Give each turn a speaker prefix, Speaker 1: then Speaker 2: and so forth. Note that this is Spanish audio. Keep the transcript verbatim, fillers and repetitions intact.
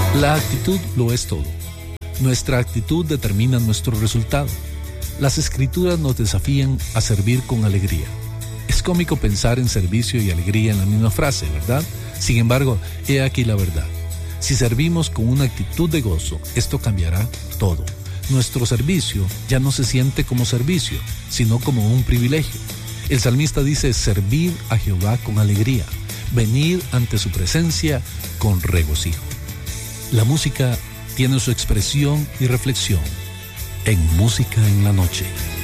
Speaker 1: La actitud lo es todo. Nuestra actitud determina nuestro resultado. Las escrituras nos desafían a servir con alegría. Es cómico pensar en servicio y alegría en la misma frase, ¿verdad? Sin embargo, he aquí la verdad. Si servimos con una actitud de gozo, esto cambiará todo. Nuestro servicio ya no se siente como servicio, sino como un privilegio. El salmista dice: servir a Jehová con alegría, venir ante su presencia con regocijo. La música tiene su expresión y reflexión en Música en la Noche.